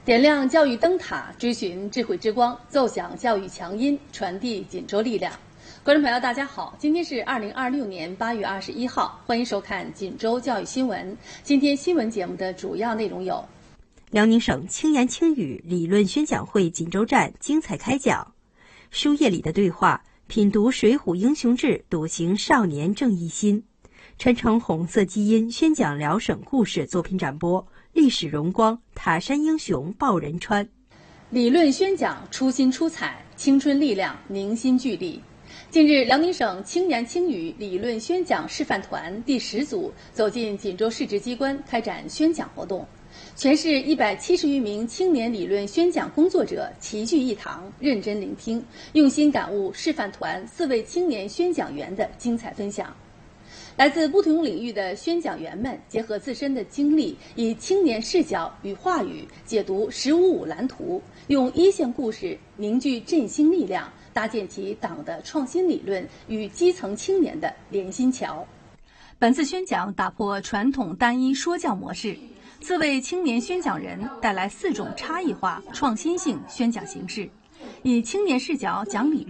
点亮教育灯塔，追寻智慧之光，奏响教育强音，传递锦州力量。观众朋友，大家好，今天是2026年8月21号，欢迎收看锦州教育新闻。今天新闻节目的主要内容有： 辽宁省轻言轻语理论宣讲会锦州站精彩开讲，书页里的对话，品读《水浒英雄志》，笃行少年正义心，传承红色基因，宣讲辽省故事作品展播，历史荣光，塔山英雄报仁川。 理论宣讲出新出彩，青春力量凝心聚力。近日，辽宁省轻言轻语理论宣讲示范团第10组走进锦州市直机关开展宣讲活动，全市170余名青年理论宣讲工作者齐聚一堂，认真聆听，用心感悟示范团4位青年宣讲员的精彩分享。来自不同领域的宣讲员们结合自身的经历，以青年视角与话语解读“15·5”蓝图，用一线故事凝聚振兴力量，搭建起党的创新理论与基层青年的连心桥。本次宣讲打破传统单一说教模式，4位青年宣讲人带来4种差异化、创新性宣讲形式，以青年视角讲理论。